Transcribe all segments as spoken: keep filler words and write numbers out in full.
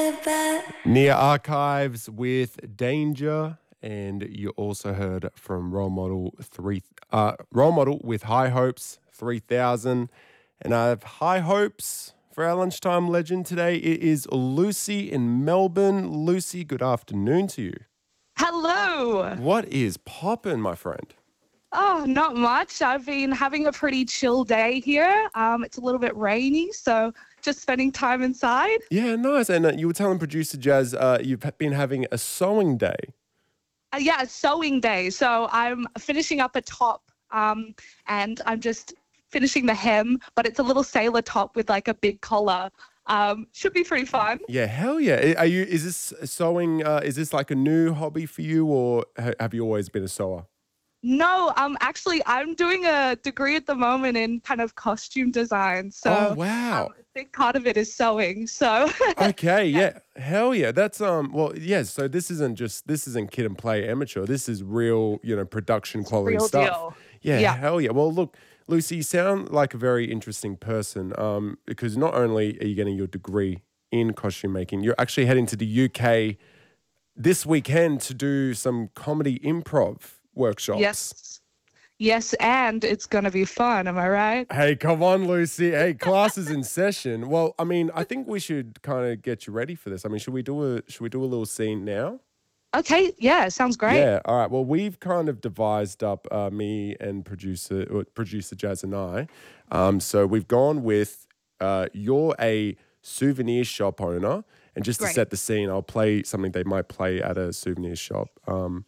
Near Archives with Danger, and you also heard from Role Model three, uh, Role Model with High Hopes three thousand, and I have high hopes for our lunchtime legend today. It is Lucy in Melbourne. Lucy, good afternoon to you. Hello. What is poppin', my friend? Oh, not much. I've been having a pretty chill day here. Um, it's a little bit rainy, so just spending time inside. Yeah, nice. And uh, you were telling producer Jazz uh, you've been having a sewing day. Uh, yeah, it's sewing day. So I'm finishing up a top um, and I'm just finishing the hem, but it's a little sailor top with like a big collar. Um, should be pretty fun. Yeah, hell yeah. Are you? Is this sewing, uh, is this like a new hobby for you, or ha- have you always been a sewer? No, um, actually, I'm doing a degree at the moment in kind of costume design. So, Oh, wow. um, a big part of it is sewing. So, Okay, yeah. Hell yeah. That's, um, well, yeah, so this isn't just, this isn't kid and play amateur. This is real, you know, production quality real stuff. deal. Yeah, Yeah. hell yeah. Well, look, Lucy, you sound like a very interesting person um, because not only are you getting your degree in costume making, you're actually heading to the U K this weekend to do some comedy improv workshops. Yes. Yes, and it's going to be fun. Am I right? Hey, come on, Lucy. Hey, class is in session. Well, I mean, I think we should kind of get you ready for this. I mean, should we do a should we do a little scene now? Okay. Yeah, sounds great. Yeah. All right. Well, we've kind of devised up uh, me and producer or producer Jazz and I. Um, so we've gone with uh, you're a souvenir shop owner, and just to Great. set the scene, I'll play something they might play at a souvenir shop. Um,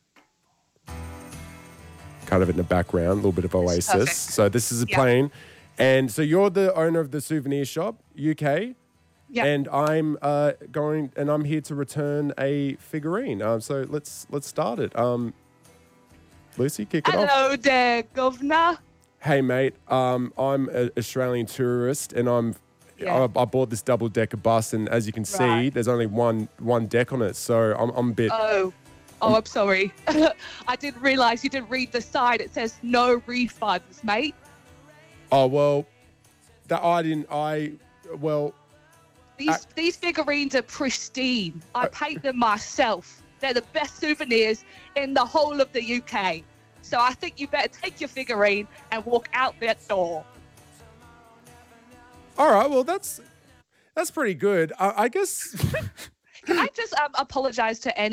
kind of in the background, a little bit of Oasis. Perfect. So this is a Yeah. plane. And so you're the owner of the souvenir shop, U K. Yeah. And I'm uh, going, and I'm here to return a figurine. Um, so let's let's start it. Um, Lucy, kick it off. Hello there, governor. Hey, mate. Um, I'm an Australian tourist, and I'm Yeah. I, I bought this double decker bus, and as you can see, Right. there's only one one deck on it. So I'm I'm a bit. Oh. Oh, I'm sorry. I didn't realize you didn't read the side. It says no refunds, mate. oh well, that I didn't. I well. These Uh, these figurines are pristine. I paint them myself. They're the best souvenirs in the whole of the U K. So I think you better take your figurine and walk out that door. All right. Well, that's that's pretty good. I, I guess. Can I just um, apologize to any